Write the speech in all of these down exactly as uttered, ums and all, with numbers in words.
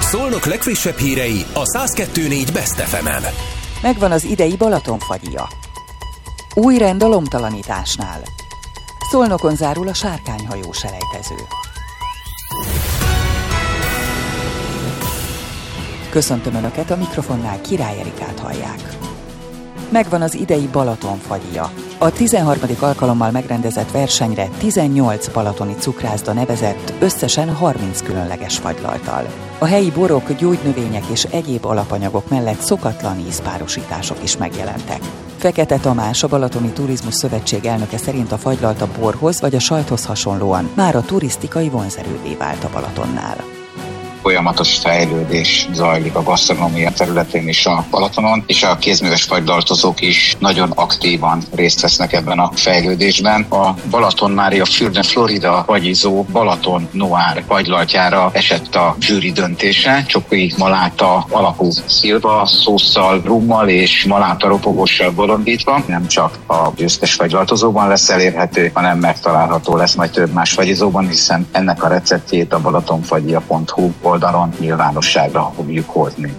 Szolnok legfrissebb hírei a száz kettő pont négy Best ef emen. Megvan az idei Balatonfagyia. Új rend a lomtalanításnál. Szolnokon zárul a sárkányhajó selejtező. Köszöntöm Önöket, a mikrofonnál Király Erikát hallják. Megvan az idei Balatonfagyia. A tizenharmadik alkalommal megrendezett versenyre tizennyolc balatoni cukrászda nevezett, összesen harminc különleges fagylalttal. A helyi borok, gyógynövények és egyéb alapanyagok mellett szokatlan ízpárosítások is megjelentek. Fekete Tamás, a Balatoni Turizmus Szövetség elnöke szerint a fagylalt a borhoz vagy a sajthoz hasonlóan már a turisztikai vonzerővé vált a Balatonnál. Folyamatos fejlődés zajlik a gasztronómia területén is a Balatonon, és a kézműves fagylaltozók is nagyon aktívan részt vesznek ebben a fejlődésben. A Balaton Mária Fürde Florida fagyizó Balaton Noir fagylaltjára esett a zsűri döntése. Csoki maláta alapú szilva, szósszal, rummal és maláta ropogossal bolondítva. Nem csak a győztes fagylaltozóban lesz elérhető, hanem megtalálható lesz majd több más fagyizóban, hiszen ennek a receptjét a balatonfagyia pont hu oldalon nyilvánosságra fogjuk hozni.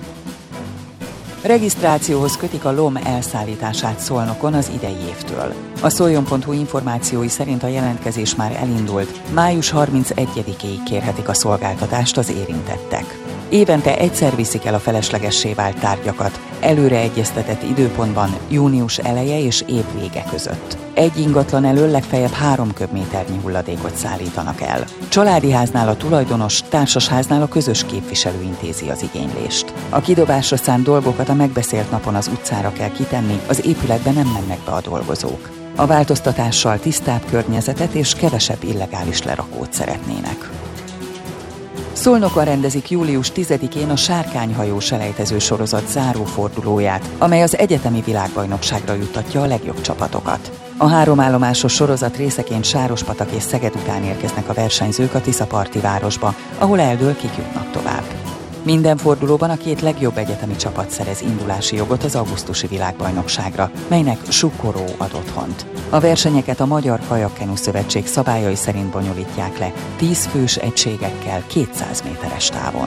Regisztrációhoz kötik a lom elszállítását Szolnokon az idei évtől. A szoljon pont hu információi szerint a jelentkezés már elindult, május harmincegyedikéig kérhetik a szolgáltatást az érintettek. Évente egyszer viszik el a feleslegessé vált tárgyakat, előre egyeztetett időpontban, június eleje és év vége között. Egy ingatlan elől legfeljebb három köbméternyi hulladékot szállítanak el. Családi háznál a tulajdonos, társasháznál a közös képviselő intézi az igénylést. A kidobásra szánt dolgokat a megbeszélt napon az utcára kell kitenni, az épületben nem mennek be a dolgozók. A változtatással tisztább környezetet és kevesebb illegális lerakót szeretnének. Szolnokon rendezik július tizedikén a sárkányhajó selejtező sorozat zárófordulóját, amely az egyetemi világbajnokságra juttatja a legjobb csapatokat. A három állomásos sorozat részeként Sárospatak és Szeged után érkeznek a versenyzők a Tiszaparti városba, ahol eldől, kik jutnak tovább. Minden fordulóban a két legjobb egyetemi csapat szerez indulási jogot az augusztusi világbajnokságra, melynek Sukkoró ad otthont. A versenyeket a Magyar Kajakkenu Szövetség szabályai szerint bonyolítják le, tíz fős egységekkel kétszáz méteres távon.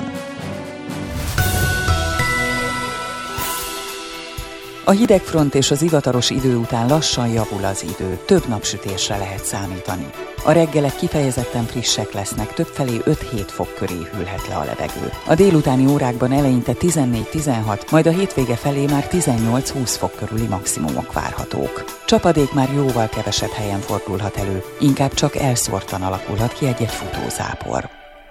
A hidegfront és az ivataros idő után lassan javul az idő, több napsütésre lehet számítani. A reggelek kifejezetten frissek lesznek, többfelé öt-hét fok köré hűlhet le a levegő. A délutáni órákban eleinte tizennégy-tizenhat, majd a hétvége felé már tizennyolc-húsz fok körüli maximumok várhatók. Csapadék már jóval kevesebb helyen fordulhat elő, inkább csak elszórtan alakulhat ki egy-egy futózápor.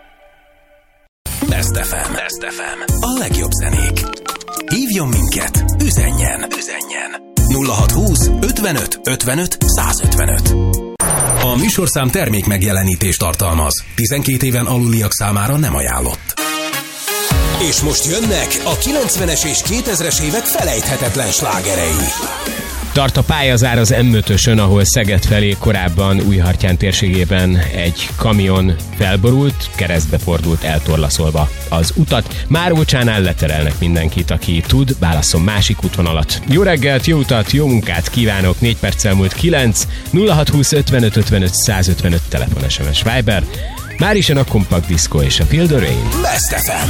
Best ef em. Best ef em. A legjobb zenék. Hívjon minket, üzenjen, üzenjen. nulla hat húsz ötvenöt ötvenöt százötvenöt. A műsorszám termék megjelenítést tartalmaz. tizenkét éven aluliak számára nem ajánlott. És most jönnek a kilencvenes és kétezres évek felejthetetlen slágerei. Tart a pályazár az em ötösön, ahol Szeged felé korábban Újhartyán térségében egy kamion felborult, keresztbe fordult eltorlaszolva az utat. Márócsánál leterelnek mindenkit, aki tud, válasszon másik útvonalat. Jó reggelt, jó utat, jó munkát kívánok, négy perccel múlt kilenc, nulla hat húsz ötvenöt ötvenöt százötvenöt telefon, es em es Viber. Már is jön a Compact Disco és a Feel the Rain. Best ef em.